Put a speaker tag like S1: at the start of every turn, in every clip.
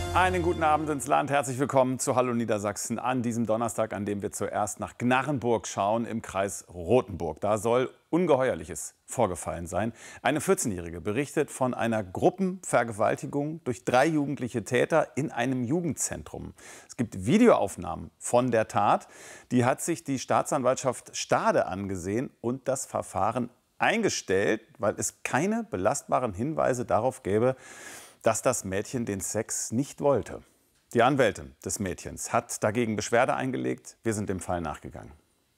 S1: Einen guten Abend ins Land. Herzlich willkommen zu Hallo Niedersachsen an diesem Donnerstag, an dem wir zuerst nach Gnarrenburg schauen im Kreis Rothenburg. Da soll Ungeheuerliches vorgefallen sein. Eine 14-Jährige berichtet von einer Gruppenvergewaltigung durch 3 jugendliche Täter in einem Jugendzentrum. Es gibt Videoaufnahmen von der Tat. Die hat sich die Staatsanwaltschaft Stade angesehen und das Verfahren eingestellt, weil es keine belastbaren Hinweise darauf gäbe, dass das Mädchen den Sex nicht wollte. Die Anwältin des Mädchens hat dagegen Beschwerde eingelegt. Wir sind dem Fall nachgegangen.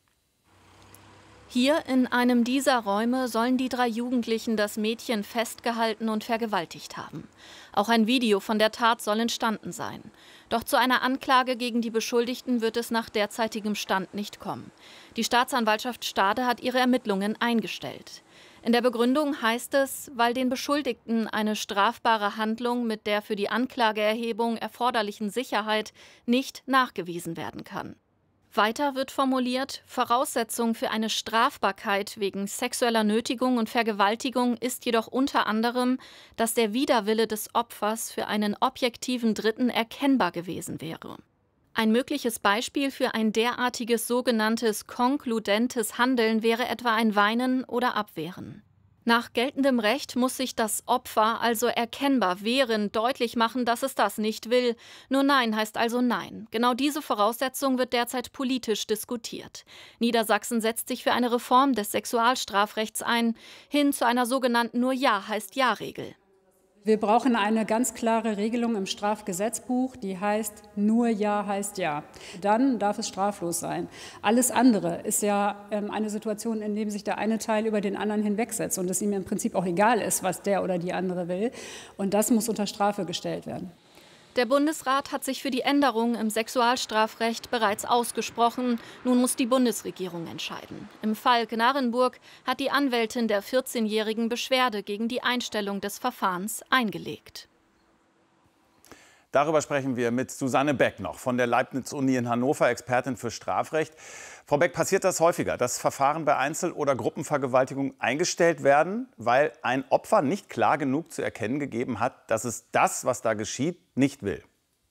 S2: Hier in einem dieser Räume sollen die 3 Jugendlichen das Mädchen festgehalten und vergewaltigt haben. Auch ein Video von der Tat soll entstanden sein. Doch zu einer Anklage gegen die Beschuldigten wird es nach derzeitigem Stand nicht kommen. Die Staatsanwaltschaft Stade hat ihre Ermittlungen eingestellt. In der Begründung heißt es, weil den Beschuldigten eine strafbare Handlung mit der für die Anklageerhebung erforderlichen Sicherheit nicht nachgewiesen werden kann. Weiter wird formuliert, Voraussetzung für eine Strafbarkeit wegen sexueller Nötigung und Vergewaltigung ist jedoch unter anderem, dass der Widerwille des Opfers für einen objektiven Dritten erkennbar gewesen wäre. Ein mögliches Beispiel für ein derartiges sogenanntes konkludentes Handeln wäre etwa ein Weinen oder Abwehren. Nach geltendem Recht muss sich das Opfer also erkennbar wehren, deutlich machen, dass es das nicht will. Nur Nein heißt also Nein. Genau diese Voraussetzung wird derzeit politisch diskutiert. Niedersachsen setzt sich für eine Reform des Sexualstrafrechts ein, hin zu einer sogenannten Nur Ja heißt Ja-Regel.
S3: Wir brauchen eine ganz klare Regelung im Strafgesetzbuch, die heißt, nur Ja heißt Ja. Dann darf es straflos sein. Alles andere ist ja eine Situation, in der sich der eine Teil über den anderen hinwegsetzt und es ihm im Prinzip auch egal ist, was der oder die andere will. Und das muss unter Strafe gestellt werden.
S2: Der Bundesrat hat sich für die Änderung im Sexualstrafrecht bereits ausgesprochen. Nun muss die Bundesregierung entscheiden. Im Fall Gnarrenburg hat die Anwältin der 14-Jährigen Beschwerde gegen die Einstellung des Verfahrens eingelegt.
S1: Darüber sprechen wir mit Susanne Beck noch von der Leibniz-Uni in Hannover, Expertin für Strafrecht. Frau Beck, passiert das häufiger, dass Verfahren bei Einzel- oder Gruppenvergewaltigung eingestellt werden, weil ein Opfer nicht klar genug zu erkennen gegeben hat, dass es das, was da geschieht, nicht will?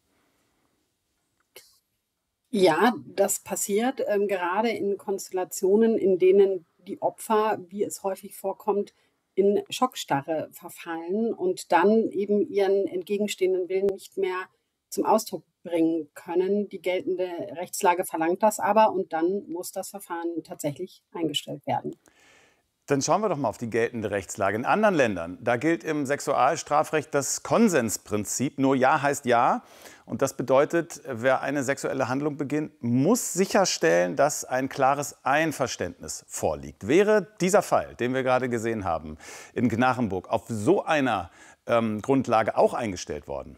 S4: Ja, das passiert gerade in Konstellationen, in denen die Opfer, wie es häufig vorkommt, in Schockstarre verfallen und dann eben ihren entgegenstehenden Willen nicht mehr zum Ausdruck bringen können. Die geltende Rechtslage verlangt das aber und dann muss das Verfahren tatsächlich eingestellt werden.
S1: Dann schauen wir doch mal auf die geltende Rechtslage. In anderen Ländern, da gilt im Sexualstrafrecht das Konsensprinzip. Nur Ja heißt Ja. Und das bedeutet, wer eine sexuelle Handlung beginnt, muss sicherstellen, dass ein klares Einverständnis vorliegt. Wäre dieser Fall, den wir gerade gesehen haben, in Gnarrenburg, auf so einer Grundlage auch eingestellt worden?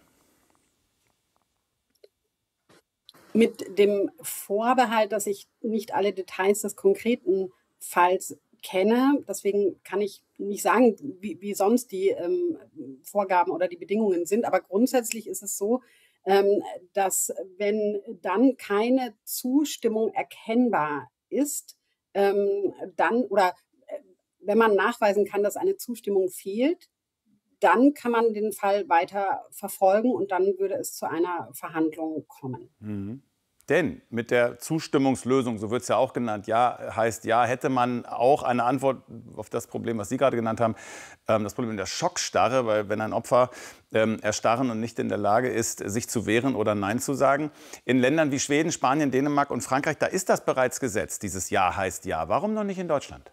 S4: Mit dem Vorbehalt, dass ich nicht alle Details des konkreten Falls kenne. Deswegen kann ich nicht sagen, wie sonst die Vorgaben oder die Bedingungen sind. Aber grundsätzlich ist es so, dass wenn dann keine Zustimmung erkennbar ist, dann oder wenn man nachweisen kann, dass eine Zustimmung fehlt, dann kann man den Fall weiter verfolgen und dann würde es zu einer Verhandlung kommen.
S1: Denn mit der Zustimmungslösung, so wird es ja auch genannt, Ja heißt Ja, hätte man auch eine Antwort auf das Problem, was Sie gerade genannt haben, das Problem der Schockstarre, weil wenn ein Opfer erstarren und nicht in der Lage ist, sich zu wehren oder Nein zu sagen. In Ländern wie Schweden, Spanien, Dänemark und Frankreich, da ist das bereits Gesetz, dieses Ja heißt Ja. Warum noch nicht in Deutschland?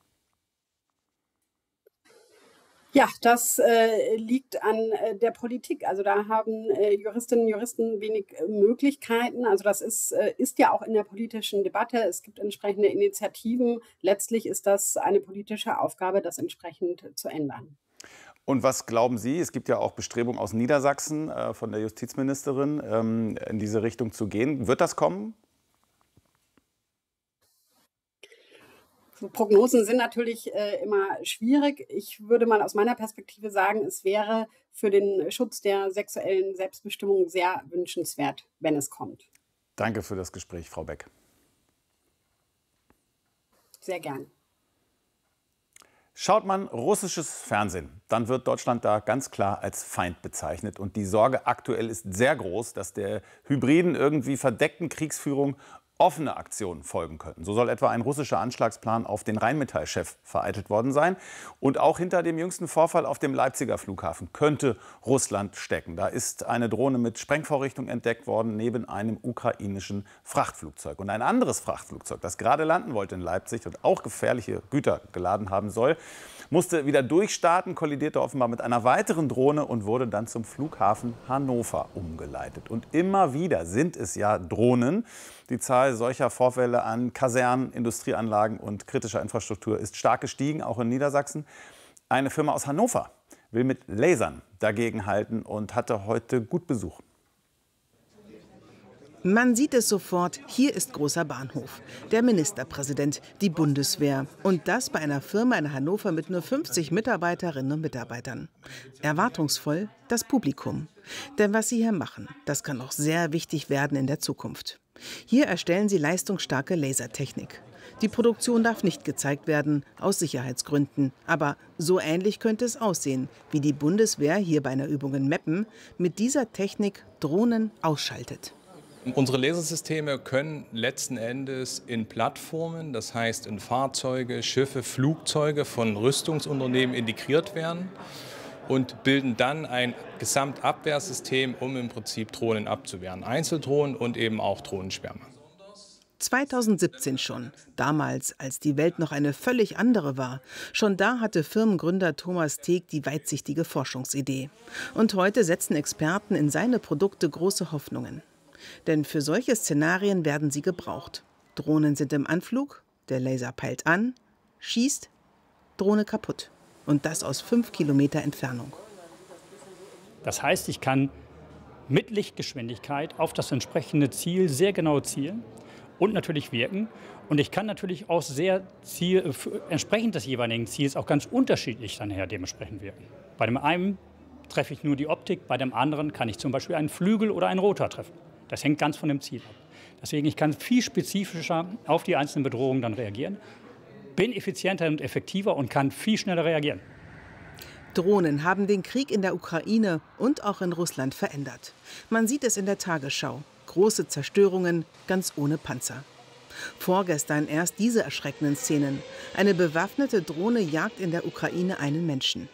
S4: Ja, das liegt an der Politik. Also da haben Juristinnen und Juristen wenig Möglichkeiten. Also das ist ja auch in der politischen Debatte. Es gibt entsprechende Initiativen. Letztlich ist das eine politische Aufgabe, das entsprechend zu ändern.
S1: Und was glauben Sie? Es gibt ja auch Bestrebungen aus Niedersachsen von der Justizministerin, in diese Richtung zu gehen. Wird das kommen?
S4: Prognosen sind natürlich immer schwierig. Ich würde mal aus meiner Perspektive sagen, es wäre für den Schutz der sexuellen Selbstbestimmung sehr wünschenswert, wenn es kommt.
S1: Danke für das Gespräch, Frau Beck.
S4: Sehr gern.
S1: Schaut man russisches Fernsehen, dann wird Deutschland da ganz klar als Feind bezeichnet. Und die Sorge aktuell ist sehr groß, dass der hybriden, irgendwie verdeckten Kriegsführung offene Aktionen folgen könnten. So soll etwa ein russischer Anschlagsplan auf den Rheinmetall-Chef vereitelt worden sein. Und auch hinter dem jüngsten Vorfall auf dem Leipziger Flughafen könnte Russland stecken. Da ist eine Drohne mit Sprengvorrichtung entdeckt worden, neben einem ukrainischen Frachtflugzeug. Und ein anderes Frachtflugzeug, das gerade landen wollte in Leipzig und auch gefährliche Güter geladen haben soll, musste wieder durchstarten, kollidierte offenbar mit einer weiteren Drohne und wurde dann zum Flughafen Hannover umgeleitet. Und immer wieder sind es ja Drohnen. Die Zahl solcher Vorfälle an Kasernen, Industrieanlagen und kritischer Infrastruktur ist stark gestiegen, auch in Niedersachsen. Eine Firma aus Hannover will mit Lasern dagegenhalten und hatte heute gut Besuch.
S5: Man sieht es sofort, hier ist großer Bahnhof, der Ministerpräsident, die Bundeswehr. Und das bei einer Firma in Hannover mit nur 50 Mitarbeiterinnen und Mitarbeitern. Erwartungsvoll das Publikum. Denn was sie hier machen, das kann auch sehr wichtig werden in der Zukunft. Hier erstellen sie leistungsstarke Lasertechnik. Die Produktion darf nicht gezeigt werden, aus Sicherheitsgründen. Aber so ähnlich könnte es aussehen, wie die Bundeswehr hier bei einer Übung in Meppen mit dieser Technik Drohnen ausschaltet.
S6: Unsere Lasersysteme können letzten Endes in Plattformen, das heißt in Fahrzeuge, Schiffe, Flugzeuge von Rüstungsunternehmen integriert werden und bilden dann ein Gesamtabwehrsystem, um im Prinzip Drohnen abzuwehren. Einzeldrohnen und eben auch Drohnenschwärme.
S5: 2017 schon, damals, als die Welt noch eine völlig andere war. Schon da hatte Firmengründer Thomas Teeg die weitsichtige Forschungsidee. Und heute setzen Experten in seine Produkte große Hoffnungen. Denn für solche Szenarien werden sie gebraucht. Drohnen sind im Anflug, der Laser peilt an, schießt, Drohne kaputt. Und das aus 5 Kilometer Entfernung.
S7: Das heißt, ich kann mit Lichtgeschwindigkeit auf das entsprechende Ziel sehr genau zielen und natürlich wirken. Und ich kann natürlich auch entsprechend des jeweiligen Ziels auch ganz unterschiedlich dann dementsprechend wirken. Bei dem einen treffe ich nur die Optik, bei dem anderen kann ich zum Beispiel einen Flügel oder einen Rotor treffen. Das hängt ganz von dem Ziel ab. Deswegen, ich kann viel spezifischer auf die einzelnen Bedrohungen dann reagieren, bin effizienter und effektiver und kann viel schneller reagieren.
S5: Drohnen haben den Krieg in der Ukraine und auch in Russland verändert. Man sieht es in der Tagesschau. Große Zerstörungen, ganz ohne Panzer. Vorgestern erst diese erschreckenden Szenen. Eine bewaffnete Drohne jagt in der Ukraine einen Menschen.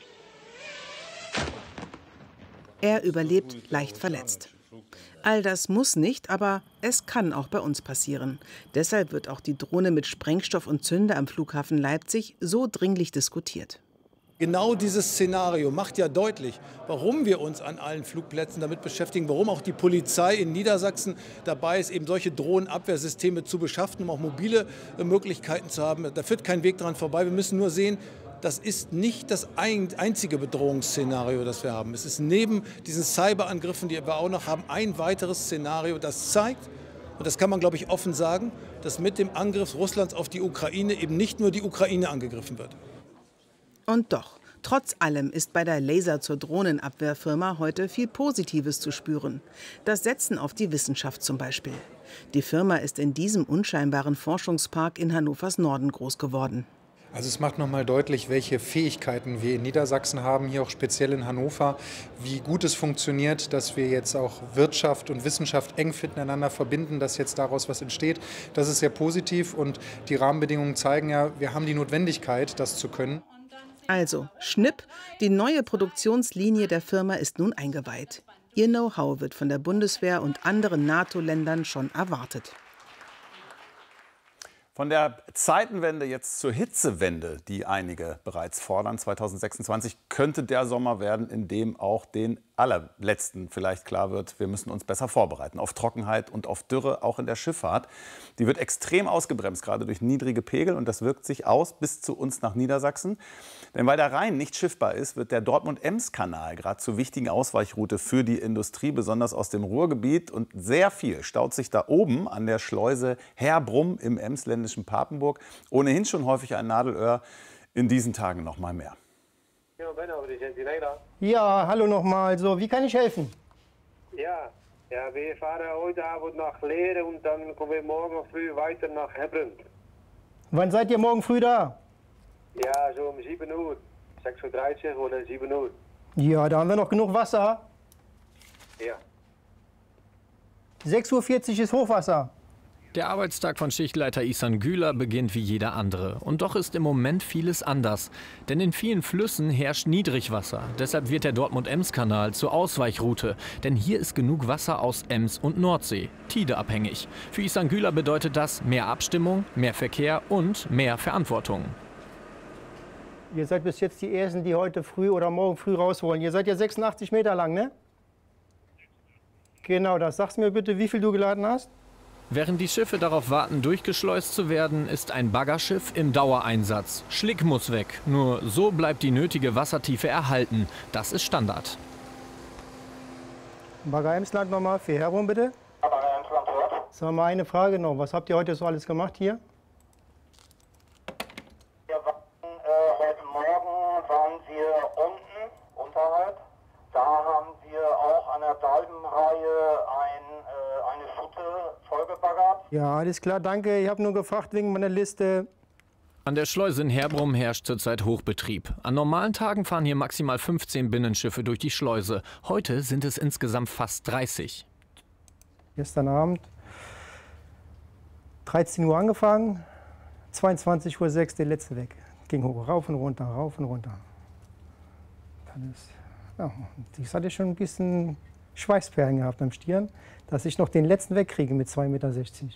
S5: Er überlebt leicht verletzt. All das muss nicht, aber es kann auch bei uns passieren. Deshalb wird auch die Drohne mit Sprengstoff und Zünder am Flughafen Leipzig so dringlich diskutiert.
S8: Genau dieses Szenario macht ja deutlich, warum wir uns an allen Flugplätzen damit beschäftigen, warum auch die Polizei in Niedersachsen dabei ist, eben solche Drohnenabwehrsysteme zu beschaffen, um auch mobile Möglichkeiten zu haben. Da führt kein Weg dran vorbei. Wir müssen nur sehen, das ist nicht das einzige Bedrohungsszenario, das wir haben. Es ist neben diesen Cyberangriffen, die wir auch noch haben, ein weiteres Szenario, das zeigt, und das kann man, glaube ich, offen sagen, dass mit dem Angriff Russlands auf die Ukraine eben nicht nur die Ukraine angegriffen wird.
S5: Und doch, trotz allem ist bei der Laser zur Drohnenabwehrfirma heute viel Positives zu spüren. Das Setzen auf die Wissenschaft zum Beispiel. Die Firma ist in diesem unscheinbaren Forschungspark in Hannovers Norden groß geworden.
S9: Also es macht nochmal deutlich, welche Fähigkeiten wir in Niedersachsen haben, hier auch speziell in Hannover, wie gut es funktioniert, dass wir jetzt auch Wirtschaft und Wissenschaft eng miteinander verbinden, dass jetzt daraus was entsteht. Das ist sehr positiv und die Rahmenbedingungen zeigen ja, wir haben die Notwendigkeit, das zu können.
S5: Also, schnipp, die neue Produktionslinie der Firma ist nun eingeweiht. Ihr Know-how wird von der Bundeswehr und anderen NATO-Ländern schon erwartet.
S1: Von der Zeitenwende jetzt zur Hitzewende, die einige bereits fordern. 2026 könnte der Sommer werden, in dem auch den allerletzten vielleicht klar wird, wir müssen uns besser vorbereiten auf Trockenheit und auf Dürre, auch in der Schifffahrt. Die wird extrem ausgebremst, gerade durch niedrige Pegel, und das wirkt sich aus bis zu uns nach Niedersachsen. Denn weil der Rhein nicht schiffbar ist, wird der Dortmund-Ems-Kanal gerade zur wichtigen Ausweichroute für die Industrie, besonders aus dem Ruhrgebiet. Und sehr viel staut sich da oben an der Schleuse Herbrum im emsländischen Papenburg. Ohnehin schon häufig ein Nadelöhr, in diesen Tagen noch mal mehr.
S10: Ja, hallo nochmal. So, wie kann ich helfen?
S11: Ja, wir fahren heute Abend nach Leer und dann kommen wir morgen früh weiter nach Hebbron.
S10: Wann seid ihr morgen früh da?
S11: Ja, so um 7 Uhr. 6:30 Uhr oder 7 Uhr.
S10: Ja, da haben wir noch genug Wasser.
S11: Ja.
S10: 6:40 Uhr ist Hochwasser.
S12: Der Arbeitstag von Schichtleiter Ihsan Güler beginnt wie jeder andere. Und doch ist im Moment vieles anders. Denn in vielen Flüssen herrscht Niedrigwasser. Deshalb wird der Dortmund-Ems-Kanal zur Ausweichroute. Denn hier ist genug Wasser aus Ems und Nordsee, tideabhängig. Für Ihsan Güler bedeutet das mehr Abstimmung, mehr Verkehr und mehr Verantwortung.
S10: Ihr seid bis jetzt die Ersten, die heute früh oder morgen früh raus wollen. Ihr seid ja 86 Meter lang, ne? Genau, das sagst mir bitte, wie viel du geladen hast?
S12: Während die Schiffe darauf warten, durchgeschleust zu werden, ist ein Baggerschiff im Dauereinsatz. Schlick muss weg. Nur so bleibt die nötige Wassertiefe erhalten. Das ist Standard.
S10: Bagger Emsland nochmal, für herum bitte. Sag mal eine Frage noch. Was habt ihr heute so alles gemacht hier?
S13: Heute Morgen waren wir unten, unterhalb. Da haben wir auch an der Dalbenreihe eine Schutte vollgebaggert.
S10: Ja, alles klar, danke. Ich habe nur gefragt wegen meiner Liste.
S12: An der Schleuse in Herbrum herrscht zurzeit Hochbetrieb. An normalen Tagen fahren hier maximal 15 Binnenschiffe durch die Schleuse. Heute sind es insgesamt fast 30.
S10: Gestern Abend 13 Uhr angefangen, 22:06 Uhr der letzte weg. Ging hoch, rauf und runter, rauf und runter. Ja, ich hatte schon ein bisschen Schweißperlen gehabt am Stirn, dass ich noch den letzten wegkriege mit 2,60 Meter.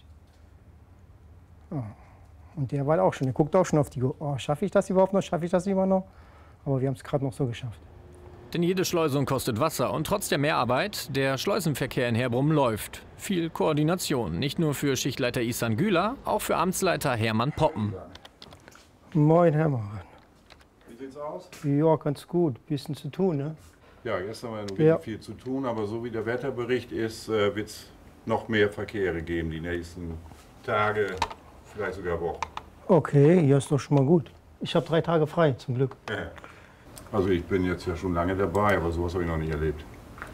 S10: Ja. Und der war auch schon, der guckt auch schon auf die Uhr. Oh, schaffe ich das überhaupt noch? Schaffe ich das immer noch? Aber wir haben es gerade noch so geschafft.
S12: Denn jede Schleusung kostet Wasser und trotz der Mehrarbeit, der Schleusenverkehr in Herbrum läuft. Viel Koordination, nicht nur für Schichtleiter Ihsan Güler, auch für Amtsleiter Hermann Poppen.
S10: Moin Hermann.
S14: Wie sieht's aus?
S10: Ja, ganz gut. Bisschen zu tun, ne?
S14: Ja, jetzt haben wir noch viel zu tun, aber so wie der Wetterbericht ist, wird es noch mehr Verkehre geben die nächsten Tage, vielleicht sogar Wochen.
S10: Okay, ja, ist doch schon mal gut. Ich habe 3 Tage frei, zum Glück.
S14: Ja. Also ich bin jetzt ja schon lange dabei, aber sowas habe ich noch nicht erlebt.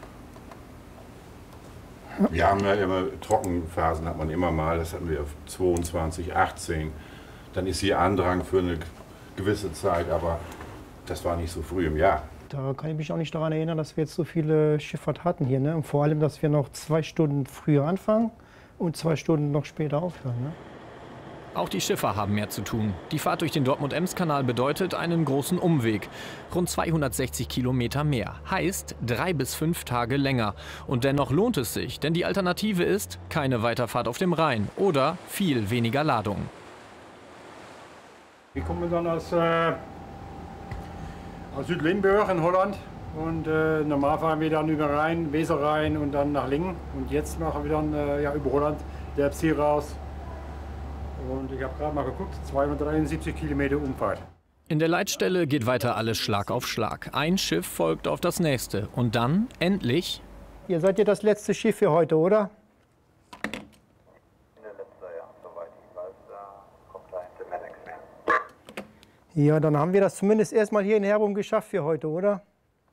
S14: Wir haben ja immer Trockenphasen, hat man immer mal, das hatten wir 22, 18. Dann ist hier Andrang für eine gewisse Zeit, aber das war nicht so früh im Jahr.
S10: Da kann ich mich auch nicht daran erinnern, dass wir jetzt so viele Schifffahrt hatten hier. Ne? Und vor allem, dass wir noch 2 Stunden früher anfangen und 2 Stunden noch später aufhören. Ne?
S12: Auch die Schiffer haben mehr zu tun. Die Fahrt durch den Dortmund-Ems-Kanal bedeutet einen großen Umweg. Rund 260 Kilometer mehr. Heißt 3 bis 5 Tage länger. Und dennoch lohnt es sich, denn die Alternative ist keine Weiterfahrt auf dem Rhein oder viel weniger Ladung.
S15: Wir kommen dann aus Südlimburg in Holland und normal fahren wir dann über Rhein, Weser-Rhein und dann nach Lingen. Und jetzt machen wir dann über Holland der Ziel raus. Und ich habe gerade mal geguckt, 273 Kilometer Umfahrt.
S12: In der Leitstelle geht weiter alles Schlag auf Schlag. Ein Schiff folgt auf das nächste. Und dann, endlich...
S10: Ihr seid ja das letzte Schiff für heute, oder? Ja, dann haben wir das zumindest erstmal hier in Herbrum geschafft für heute, oder?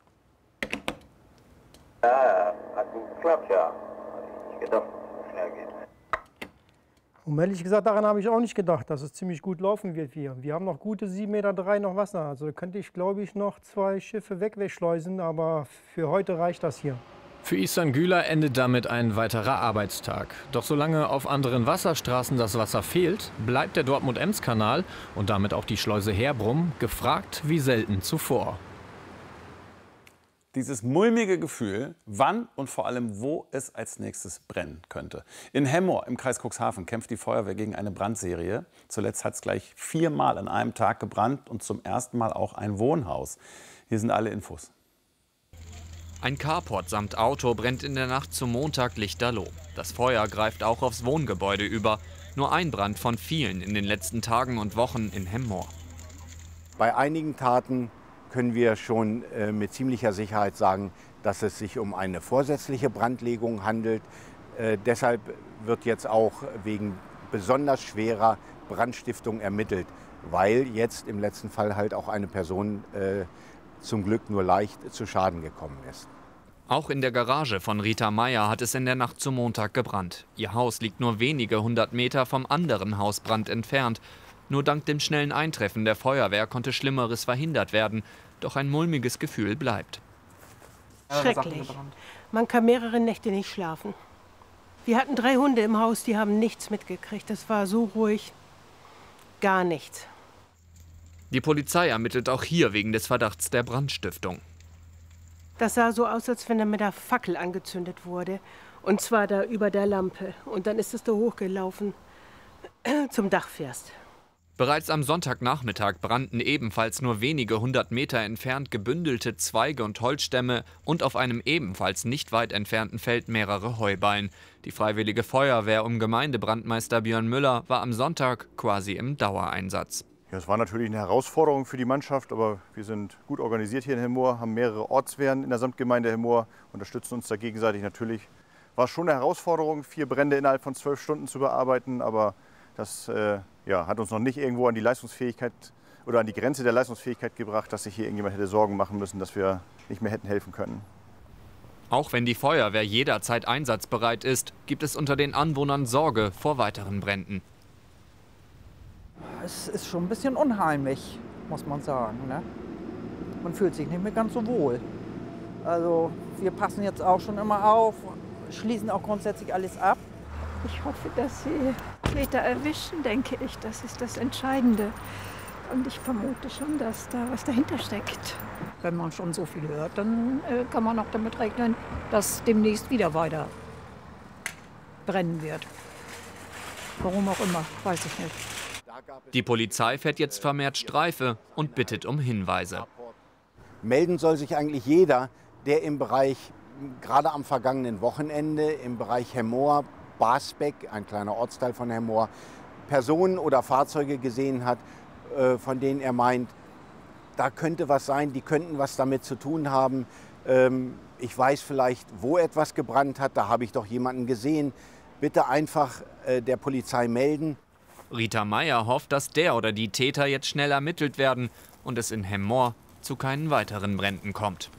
S13: Ja, hat gut geklappt, ja. Hatte ich nicht gedacht, dass es so schnell geht.
S10: Und ehrlich gesagt, daran habe ich auch nicht gedacht, dass es ziemlich gut laufen wird hier. Wir haben noch gute 7,3 Meter noch Wasser. Also da könnte ich, glaube ich, noch 2 Schiffe wegschleusen, aber für heute reicht das hier.
S12: Für Ihsan Güler endet damit ein weiterer Arbeitstag. Doch solange auf anderen Wasserstraßen das Wasser fehlt, bleibt der Dortmund-Ems-Kanal und damit auch die Schleuse Herbrum gefragt wie selten zuvor.
S1: Dieses mulmige Gefühl, wann und vor allem wo es als nächstes brennen könnte. In Hemmoor im Kreis Cuxhaven kämpft die Feuerwehr gegen eine Brandserie. Zuletzt hat es gleich 4-mal an einem Tag gebrannt und zum ersten Mal auch ein Wohnhaus. Hier sind alle Infos.
S16: Ein Carport samt Auto brennt in der Nacht zum Montag lichterloh. Das Feuer greift auch aufs Wohngebäude über. Nur ein Brand von vielen in den letzten Tagen und Wochen in Hemmoor.
S17: Bei einigen Taten können wir schon mit ziemlicher Sicherheit sagen, dass es sich um eine vorsätzliche Brandlegung handelt. Deshalb wird jetzt auch wegen besonders schwerer Brandstiftung ermittelt, weil jetzt im letzten Fall halt auch eine Person zum Glück nur leicht zu Schaden gekommen ist.
S16: Auch in der Garage von Rita Meyer hat es in der Nacht zum Montag gebrannt. Ihr Haus liegt nur wenige 100 Meter vom anderen Hausbrand entfernt. Nur dank dem schnellen Eintreffen der Feuerwehr konnte Schlimmeres verhindert werden. Doch ein mulmiges Gefühl bleibt.
S18: Schrecklich. Man kann mehrere Nächte nicht schlafen. Wir hatten 3 Hunde im Haus, die haben nichts mitgekriegt. Das war so ruhig. Gar nichts.
S16: Die Polizei ermittelt auch hier wegen des Verdachts der Brandstiftung.
S18: Das sah so aus, als wenn er mit der Fackel angezündet wurde. Und zwar da über der Lampe. Und dann ist es da hochgelaufen zum Dachfirst.
S16: Bereits am Sonntagnachmittag brannten ebenfalls nur wenige 100 Meter entfernt gebündelte Zweige und Holzstämme und auf einem ebenfalls nicht weit entfernten Feld mehrere Heuballen. Die Freiwillige Feuerwehr um Gemeindebrandmeister Björn Müller war am Sonntag quasi im Dauereinsatz.
S19: Ja, es war natürlich eine Herausforderung für die Mannschaft, aber wir sind gut organisiert hier in Hemmoor, haben mehrere Ortswehren in der Samtgemeinde Hemmoor, unterstützen uns da gegenseitig natürlich. War schon eine Herausforderung, 4 Brände innerhalb von 12 Stunden zu bearbeiten, aber das hat uns noch nicht irgendwo an die Leistungsfähigkeit oder an die Grenze der Leistungsfähigkeit gebracht, dass sich hier irgendjemand hätte Sorgen machen müssen, dass wir nicht mehr hätten helfen können.
S16: Auch wenn die Feuerwehr jederzeit einsatzbereit ist, gibt es unter den Anwohnern Sorge vor weiteren Bränden.
S20: Es ist schon ein bisschen unheimlich, muss man sagen, ne? Man fühlt sich nicht mehr ganz so wohl. Also wir passen jetzt auch schon immer auf, schließen auch grundsätzlich alles ab.
S21: Ich hoffe, dass Sie Täter erwischen, denke ich. Das ist das Entscheidende. Und ich vermute schon, dass da was dahinter steckt.
S22: Wenn man schon so viel hört, dann kann man auch damit rechnen, dass demnächst wieder weiter brennen wird. Warum auch immer, weiß ich nicht.
S16: Die Polizei fährt jetzt vermehrt Streife und bittet um Hinweise.
S17: Melden soll sich eigentlich jeder, der im Bereich, gerade am vergangenen Wochenende, im Bereich Hemmoor, Basbeck, ein kleiner Ortsteil von Hemmoor, Personen oder Fahrzeuge gesehen hat, von denen er meint, da könnte was sein, die könnten was damit zu tun haben. Ich weiß vielleicht, wo etwas gebrannt hat, da habe ich doch jemanden gesehen. Bitte einfach der Polizei melden.
S16: Rita Meyer hofft, dass der oder die Täter jetzt schnell ermittelt werden und es in Hemmoor zu keinen weiteren Bränden kommt.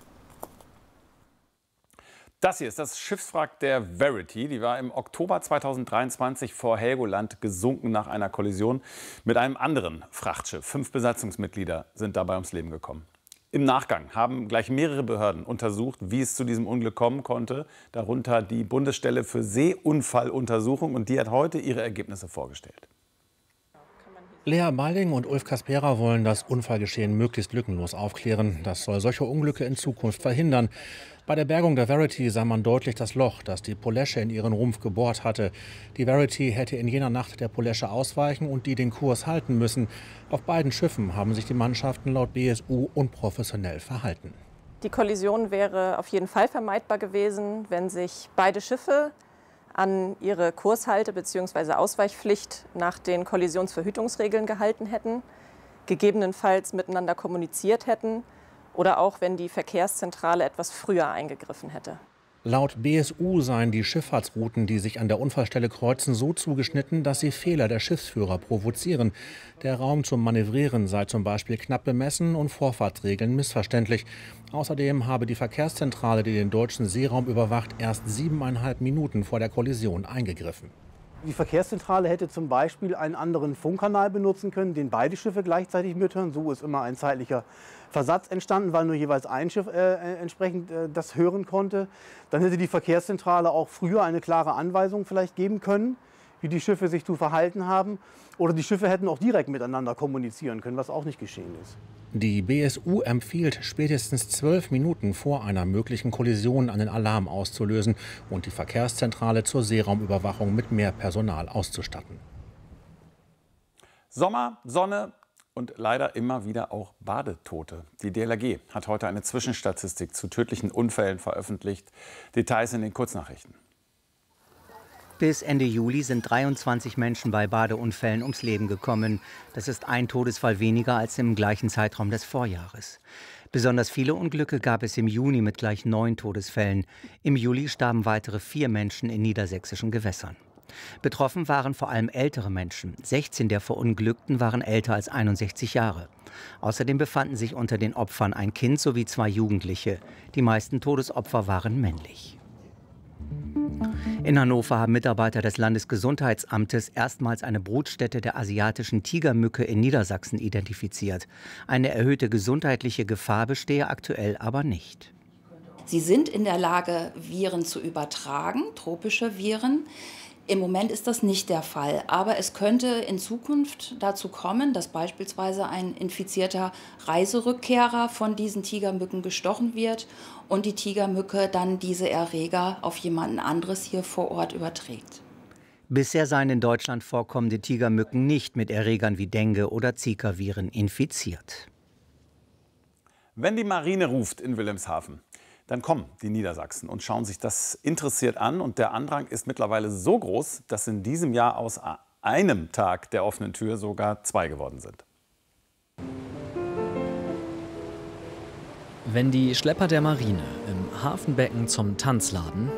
S1: Das hier ist das Schiffswrack der Verity. Die war im Oktober 2023 vor Helgoland gesunken nach einer Kollision mit einem anderen Frachtschiff. 5 Besatzungsmitglieder sind dabei ums Leben gekommen. Im Nachgang haben gleich mehrere Behörden untersucht, wie es zu diesem Unglück kommen konnte. Darunter die Bundesstelle für Seeunfalluntersuchung. Und die hat heute ihre Ergebnisse vorgestellt.
S23: Lea Balling und Ulf Kaspera wollen das Unfallgeschehen möglichst lückenlos aufklären. Das soll solche Unglücke in Zukunft verhindern. Bei der Bergung der Verity sah man deutlich das Loch, das die Polesche in ihren Rumpf gebohrt hatte. Die Verity hätte in jener Nacht der Polesche ausweichen und die den Kurs halten müssen. Auf beiden Schiffen haben sich die Mannschaften laut BSU unprofessionell verhalten.
S24: Die Kollision wäre auf jeden Fall vermeidbar gewesen, wenn sich beide Schiffe an ihre Kurshalte- bzw. Ausweichpflicht nach den Kollisionsverhütungsregeln gehalten hätten, gegebenenfalls miteinander kommuniziert hätten oder auch wenn die Verkehrszentrale etwas früher eingegriffen hätte.
S23: Laut BSU seien die Schifffahrtsrouten, die sich an der Unfallstelle kreuzen, so zugeschnitten, dass sie Fehler der Schiffsführer provozieren. Der Raum zum Manövrieren sei zum Beispiel knapp bemessen und Vorfahrtsregeln missverständlich. Außerdem habe die Verkehrszentrale, die den deutschen Seeraum überwacht, erst 7,5 Minuten vor der Kollision eingegriffen.
S25: Die Verkehrszentrale hätte zum Beispiel einen anderen Funkkanal benutzen können, den beide Schiffe gleichzeitig mithören. So ist immer ein zeitlicher Versatz entstanden, weil nur jeweils ein Schiff entsprechend das hören konnte. Dann hätte die Verkehrszentrale auch früher eine klare Anweisung vielleicht geben können, wie die Schiffe sich zu verhalten haben. Oder die Schiffe hätten auch direkt miteinander kommunizieren können, was auch nicht geschehen ist.
S23: Die BSU empfiehlt, spätestens 12 Minuten vor einer möglichen Kollision einen Alarm auszulösen und die Verkehrszentrale zur Seeraumüberwachung mit mehr Personal auszustatten.
S1: Sommer, Sonne und leider immer wieder auch Badetote. Die DLRG hat heute eine Zwischenstatistik zu tödlichen Unfällen veröffentlicht. Details in den Kurznachrichten.
S26: Bis Ende Juli sind 23 Menschen bei Badeunfällen ums Leben gekommen. Das ist ein Todesfall weniger als im gleichen Zeitraum des Vorjahres. Besonders viele Unglücke gab es im Juni mit gleich 9 Todesfällen. Im Juli starben weitere 4 Menschen in niedersächsischen Gewässern. Betroffen waren vor allem ältere Menschen. 16 der Verunglückten waren älter als 61 Jahre. Außerdem befanden sich unter den Opfern ein Kind sowie 2 Jugendliche. Die meisten Todesopfer waren männlich. In Hannover haben Mitarbeiter des Landesgesundheitsamtes erstmals eine Brutstätte der asiatischen Tigermücke in Niedersachsen identifiziert. Eine erhöhte gesundheitliche Gefahr bestehe aktuell aber nicht.
S2: Sie sind in der Lage, Viren zu übertragen, tropische Viren. Im Moment ist das nicht der Fall, aber es könnte in Zukunft dazu kommen, dass beispielsweise ein infizierter Reiserückkehrer von diesen Tigermücken gestochen wird und die Tigermücke dann diese Erreger auf jemanden anderes hier vor Ort überträgt.
S26: Bisher seien in Deutschland vorkommende Tigermücken nicht mit Erregern wie Dengue oder Zika-Viren infiziert.
S1: Wenn die Marine ruft in Wilhelmshaven, dann kommen die Niedersachsen und schauen sich das interessiert an. Und der Andrang ist mittlerweile so groß, dass in diesem Jahr aus einem Tag der offenen Tür sogar 2 geworden sind.
S3: Wenn die Schlepper der Marine im Hafenbecken zum Tanz laden,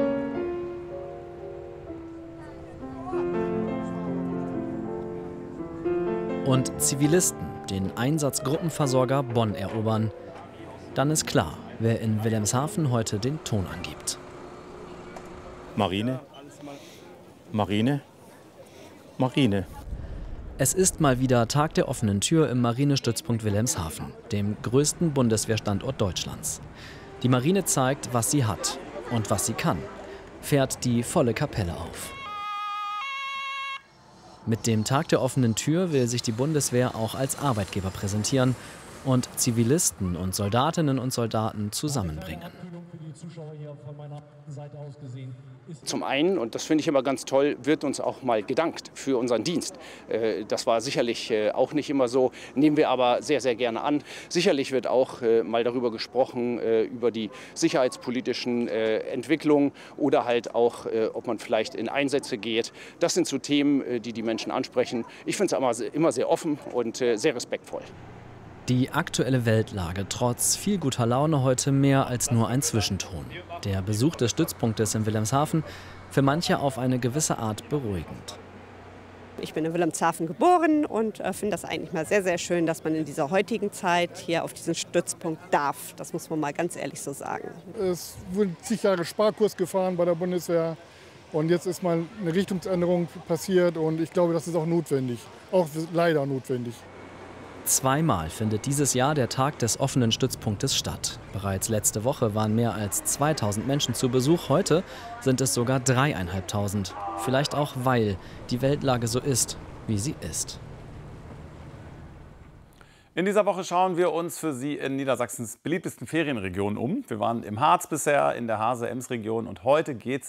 S3: und Zivilisten den Einsatzgruppenversorger Bonn erobern, dann ist klar, wer in Wilhelmshaven heute den Ton angibt.
S4: Marine, Marine, Marine.
S3: Es ist mal wieder Tag der offenen Tür im Marinestützpunkt Wilhelmshaven, dem größten Bundeswehrstandort Deutschlands. Die Marine zeigt, was sie hat und was sie kann, fährt die volle Kapelle auf. Mit dem Tag der offenen Tür will sich die Bundeswehr auch als Arbeitgeber präsentieren und Zivilisten und Soldatinnen und Soldaten zusammenbringen.
S6: Zum einen, und das finde ich immer ganz toll, wird uns auch mal gedankt für unseren Dienst. Das war sicherlich auch nicht immer so, nehmen wir aber sehr, sehr gerne an. Sicherlich wird auch mal darüber gesprochen, über die sicherheitspolitischen Entwicklungen oder halt auch, ob man vielleicht in Einsätze geht. Das sind so Themen, die die Menschen ansprechen. Ich finde es immer sehr offen und sehr respektvoll.
S3: Die aktuelle Weltlage trotz viel guter Laune heute mehr als nur ein Zwischenton. Der Besuch des Stützpunktes in Wilhelmshaven für manche auf eine gewisse Art beruhigend.
S7: Ich bin in Wilhelmshaven geboren und finde das eigentlich mal sehr, sehr schön, dass man in dieser heutigen Zeit hier auf diesen Stützpunkt darf. Das muss man mal ganz ehrlich so sagen.
S8: Es wurden zig Jahre Sparkurs gefahren bei der Bundeswehr und jetzt ist mal eine Richtungsänderung passiert und ich glaube, das ist auch notwendig, auch leider notwendig.
S3: Zweimal findet dieses Jahr der Tag des offenen Stützpunktes statt. Bereits letzte Woche waren mehr als 2000 Menschen zu Besuch. Heute sind es sogar 3.500. Vielleicht auch, weil die Weltlage so ist, wie sie ist.
S1: In dieser Woche schauen wir uns für Sie in Niedersachsens beliebtesten Ferienregionen um. Wir waren im Harz bisher, in der Hase-Ems-Region und heute geht es